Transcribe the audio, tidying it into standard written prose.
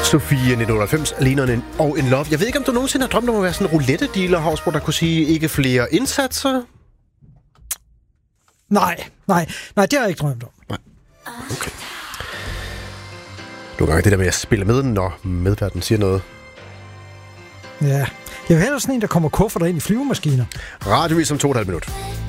Sofie 1998, Alene og en Love. Jeg ved ikke, om du nogensinde har drømt om at være sådan en roulette-dealer, Hausbo, der kunne sige ikke flere indsatser? Nej, det har jeg ikke drømt om. Nej. Okay. Nogle gange det der med at spille med, når medværten siger noget. Ja, jeg vil hellere sådan en, der kommer kufferter ind i flyvemaskiner. Radiovis om 2,5 minutter.